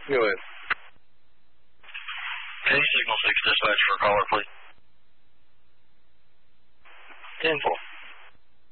Go ahead. Okay, Signal 6 dispatch for caller, please.